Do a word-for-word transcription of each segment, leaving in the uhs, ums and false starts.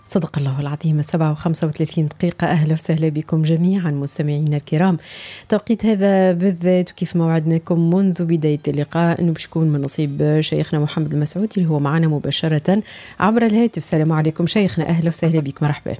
صدق الله العظيم. السبعة وخمسة وثلاثين دقيقة. أهلا وسهلا بكم جميعا مستمعينا الكرام. توقيت هذا بالذات وكيف ما وعدناكم منذ بداية اللقاء أنه بشكون من نصيب شيخنا محمد المسعودي اللي هو معنا مباشرة عبر الهاتف. السلام عليكم شيخنا، أهلا وسهلا بك، مرحبا.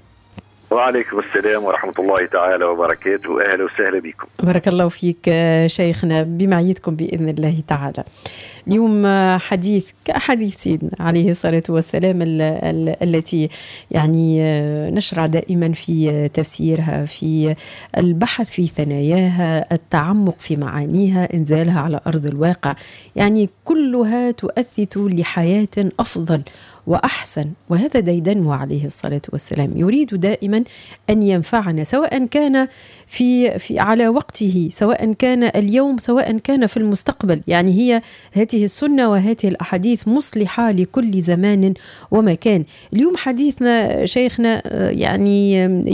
وعليكم السلام ورحمة الله تعالى وبركاته. أهلا وسهلا بكم. بارك الله فيك شيخنا، بمعيتكم بإذن الله تعالى. اليوم حديث كحديث سيدنا عليه الصلاة والسلام ال- ال- التي يعني نشرع دائما في تفسيرها، في البحث في ثناياها، التعمق في معانيها، إنزالها على أرض الواقع، يعني كلها تؤثث لحياة أفضل وأحسن. وهذا ديدنه عليه الصلاة والسلام، يريد دائما أن ينفعنا، سواء كان في, في على وقته، سواء كان اليوم، سواء كان في المستقبل. يعني هي هذه السنة وهذه الأحاديث مصلحة لكل زمان ومكان. اليوم حديثنا شيخنا يعني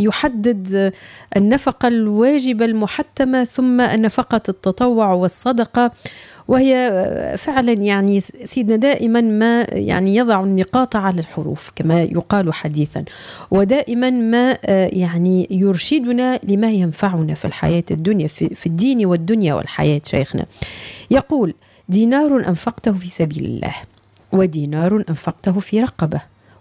يحدد النفقة الواجبة المحتمة، ثم النفقة التطوع والصدقة، وهي فعلا يعني سيدنا دائما ما يعني يضع النقاط على الحروف كما يقال حديثا، ودائما ما يعني يرشدنا لما ينفعنا في الحياة الدنيا، في الدين والدنيا والحياة. شيخنا يقول: دينار أنفقته في سبيل الله، ودينار أنفقته في رقبة،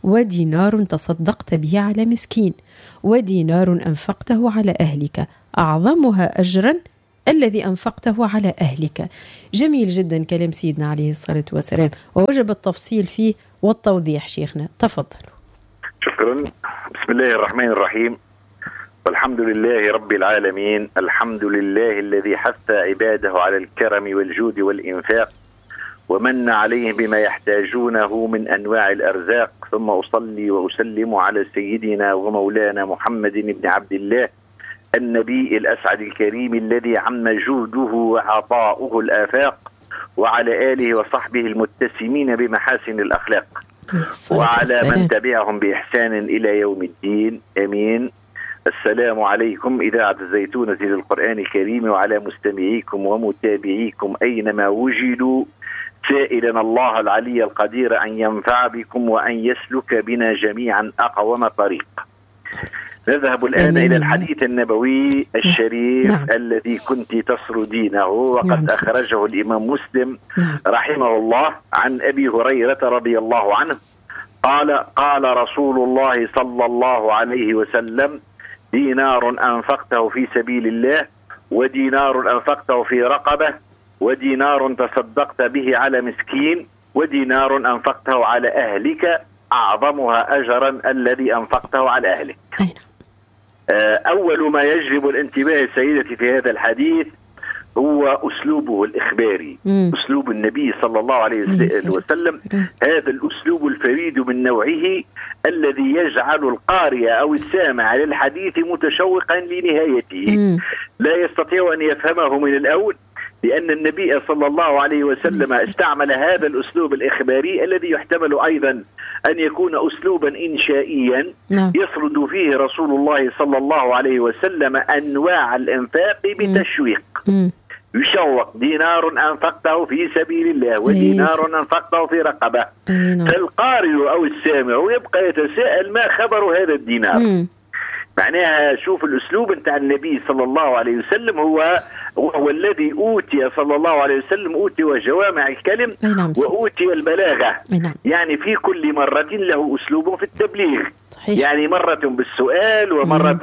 ودينار تصدقت به على مسكين، ودينار أنفقته على أهلك، أعظمها أجرا الذي أنفقته على أهلك. جميل جدا كلام سيدنا عليه الصلاة والسلام، ووجب التفصيل فيه والتوضيح. شيخنا تفضل. شكرا. بسم الله الرحمن الرحيم، والحمد لله رب العالمين. الحمد لله الذي حث عباده على الكرم والجود والإنفاق، ومن عليهم بما يحتاجونه من أنواع الأرزاق. ثم أصلي وأسلم على سيدنا ومولانا محمد بن عبد الله النبي الأسعد الكريم الذي عم جوده وعطاؤه الآفاق، وعلى آله وصحبه المتسمين بمحاسن الأخلاق، وعلى من تبعهم بإحسان إلى يوم الدين. آمين. السلام عليكم إذاعة الزيتونة للقرآن الكريم، وعلى مستمعيكم ومتابعيكم أينما وجدوا، سائلا الله العلي القدير أن ينفع بكم وأن يسلك بنا جميعا أقوم طريق. نذهب الآن إلى الحديث النبوي الشريف نعم. الذي كنت تسردينه، وقد نعم. أخرجه الإمام مسلم نعم. رحمه الله عن أبي هريرة رضي الله عنه قال: قال رسول الله صلى الله عليه وسلم: دينار أنفقته في سبيل الله، ودينار أنفقته في رقبة، ودينار تصدقت به على مسكين، ودينار أنفقته على أهلك، أعظمها أجرا الذي أنفقته على أهلك. أول ما يجلب الانتباه سيدتي في هذا الحديث هو أسلوبه الإخباري، مم. أسلوب النبي صلى الله عليه وسلم، هذا الأسلوب الفريد من نوعه الذي يجعل القارئ أو السامع للحديث متشوقا لنهايته، مم. لا يستطيع أن يفهمه من الأول، لأن النبي صلى الله عليه وسلم استعمل هذا الأسلوب الإخباري الذي يحتمل أيضا أن يكون أسلوبا إنشائيا يسرد فيه رسول الله صلى الله عليه وسلم أنواع الإنفاق بتشويق. يشوق: دينار أنفقته في سبيل الله، ودينار أنفقته في رقبة. فالقارئ أو السامع يبقى يتساءل: ما خبر هذا الدينار؟ معناها شوف الأسلوب نتاع النبي صلى الله عليه وسلم، هو وهو الذي أوتي صلى الله عليه وسلم أوتي جوامع الكلم وأوتي البلاغة. يعني في كل مرة له أسلوب في التبليغ، يعني مرة بالسؤال، ومرة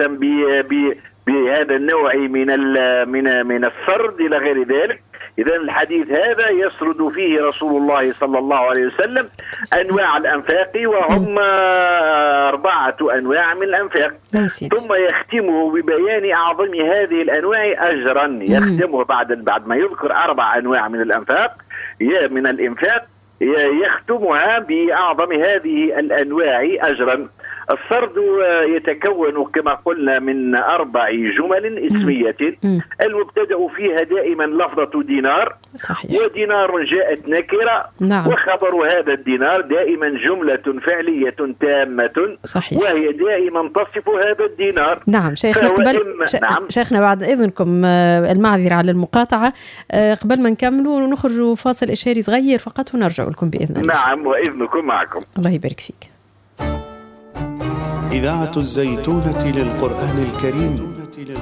بهذا النوع من من من السرد إلى غير ذلك. إذا الحديث هذا يسرد فيه رسول الله صلى الله عليه وسلم أنواع الأنفاق، وهم أربعة أنواع من الأنفاق، ثم يختمه ببيان أعظم هذه الأنواع أجرا. يختمه بعد بعد ما يذكر أربع أنواع من الأنفاق من الإنفاق، يختمها بأعظم هذه الأنواع أجرا. السرد يتكون كما قلنا من أربع جمل اسمية، المبتدأ فيها دائما لفظة دينار، صحيح. ودينار جاءت نكرة، نعم. وخبر هذا الدينار دائما جملة فعلية تامة، صحيح. وهي دائما تصف هذا الدينار. نعم شيخنا قبل ش... نعم. شيخنا بعد إذنكم المعذرة على المقاطعة، قبل ما نكمل ونخرج فاصل إشاري صغير فقط ونرجع لكم بإذن الله. نعم وإذنكم معكم. الله يبارك فيك. إذاعة الزيتونة للقرآن الكريم،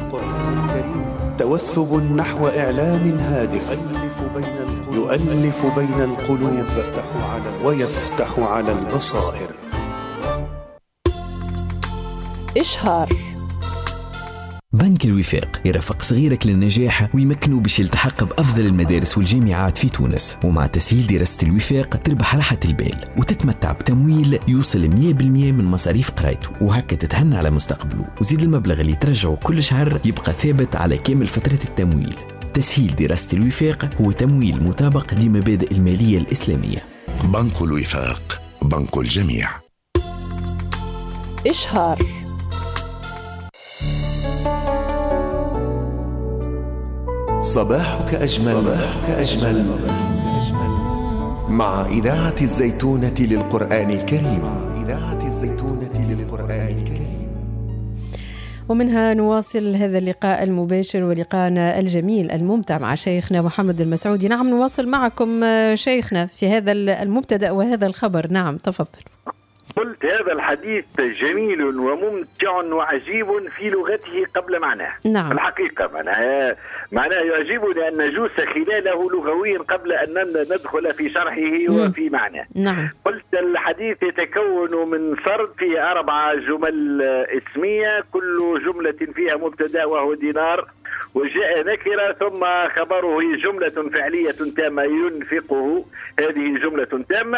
توثب نحو إعلام هادف يؤلف بين القلوب ويفتح على البصائر. إشهار. بنك الوفاق يرافق صغيرك للنجاح ويمكنه باش يلتحق بأفضل المدارس والجامعات في تونس، ومع تسهيل دراسة الوفاق تربح راحة البال وتتمتع بتمويل يوصل مية بالمية من مصاريف قرايته، وهكا تتهنى على مستقبله. وزيد المبلغ اللي ترجعه كل شهر يبقى ثابت على كامل فترة التمويل. تسهيل دراسة الوفاق هو تمويل مطابق لمبادئ المالية الإسلامية. بنك الوفاق، بنك الجميع. إشهار. صباحك أجمل, صباحك أجمل مع إذاعة الزيتونة للقرآن الكريم. إذاعة الزيتونة للقرآن الكريم. ومنها نواصل هذا اللقاء المباشر ولقاءنا الجميل الممتع مع شيخنا محمد المسعودي. نعم نواصل معكم شيخنا في هذا المبتدأ وهذا الخبر. نعم تفضل. قلت هذا الحديث جميل وممتع وعجيب في لغته قبل معناه. نعم. الحقيقة معناه معناه يعجبني أن نجوس خلاله لغويا قبل أن ندخل في شرحه وفي معناه. نعم. قلت الحديث يتكون من سرد فيه أربعة جمل اسمية، كل جملة فيها مبتدأ وهو دينار، وجاء نكرة، ثم خبره جملة فعلية تامة ينفقه، هذه جملة تامة.